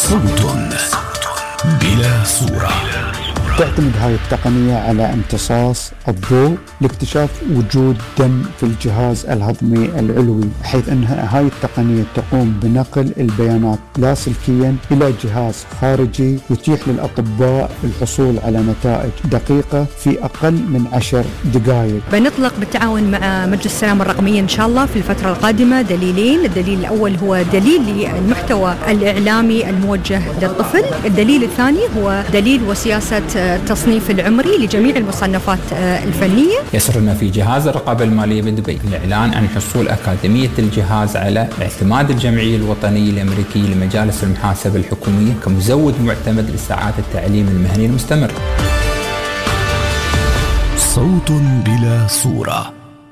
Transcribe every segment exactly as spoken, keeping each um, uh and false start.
صوت بلا صورة. تعتمد هاي التقنية على امتصاص الضوء لاكتشاف وجود دم في الجهاز الهضمي العلوي، حيث أن هاي التقنية تقوم بنقل البيانات لاسلكيا إلى جهاز خارجي يتيح للأطباء الحصول على نتائج دقيقة في أقل من عشر دقائق. بنطلق بالتعاون مع مجلس السلامة الرقمية إن شاء الله في الفترة القادمة دليلين. الدليل الأول هو دليل للمحتوى الإعلامي الموجه للطفل، الدليل الثاني هو دليل وسياسة التصنيف العمري لجميع المصنفات الفنية. يسرنا في جهاز الرقابة المالية بدبي الإعلان عن حصول أكاديمية الجهاز على اعتماد الجمعية الوطنية الأمريكية لمجالس المحاسبة الحكومية كمزود معتمد لساعات التعليم المهني المستمر. صوت بلا صورة.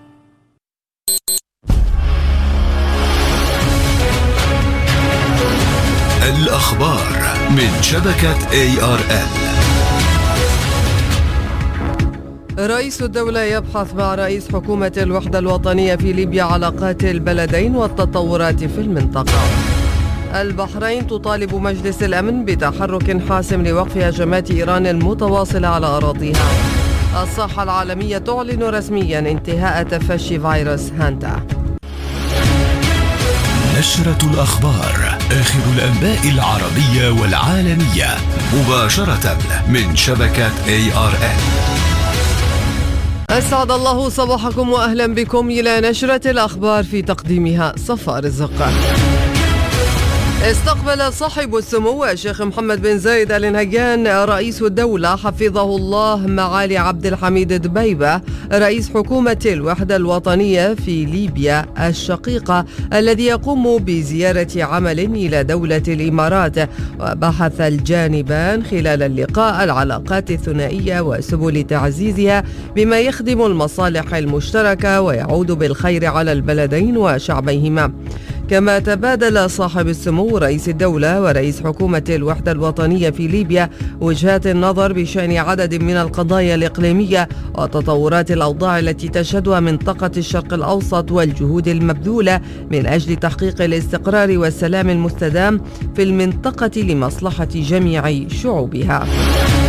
الأخبار من شبكة إيه آر إل. رئيس الدولة يبحث مع رئيس حكومة الوحدة الوطنية في ليبيا علاقات البلدين والتطورات في المنطقة. البحرين تطالب مجلس الأمن بتحرك حاسم لوقف هجمات إيران المتواصلة على أراضيها. الصحة العالمية تعلن رسميا انتهاء تفشي فيروس هانتا. نشرة الأخبار، آخر الأنباء العربية والعالمية مباشرة من شبكة إيه آر إل. أسعد الله صباحكم وأهلا بكم إلى نشرة الأخبار في تقديمها صفاء رزق. استقبل صاحب السمو الشيخ محمد بن زايد آل نهيان رئيس الدولة حفظه الله معالي عبد الحميد دبيبة رئيس حكومة الوحدة الوطنية في ليبيا الشقيقة الذي يقوم بزيارة عمل إلى دولة الإمارات. وبحث الجانبان خلال اللقاء العلاقات الثنائية وسبل تعزيزها بما يخدم المصالح المشتركة ويعود بالخير على البلدين وشعبيهما. كما تبادل صاحب السمو رئيس الدولة ورئيس حكومة الوحدة الوطنية في ليبيا وجهات النظر بشأن عدد من القضايا الإقليمية وتطورات الأوضاع التي تشهدها منطقة الشرق الأوسط والجهود المبذولة من أجل تحقيق الاستقرار والسلام المستدام في المنطقة لمصلحة جميع شعوبها.